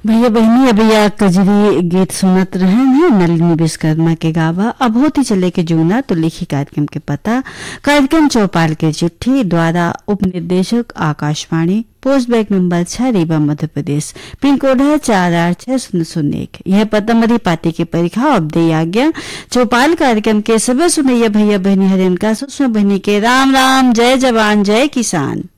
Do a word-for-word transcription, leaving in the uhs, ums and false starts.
भैया बहनी अभी या कजरी गीत सुनत रहे हैं नलिनी विश्वकर्मा के गावा। अब होती चले के जूना तो लिखी कार्यक्रम के पता कार्यक्रम चौपाल के चिट्ठी द्वारा उप निर्देशक आकाशवाणी पोस्ट बैग नंबर छह रीवा मध्य प्रदेश पिन कोड है चार आठ छह शून्य शून्य एक। यह पता मरी पाती की परीक्षा अब दे आ गया। चौपाल कार्यक्रम के सब सुनैया भैया बहनी हरियन का सुषमा बहनी के राम राम जय जवान जय किसान।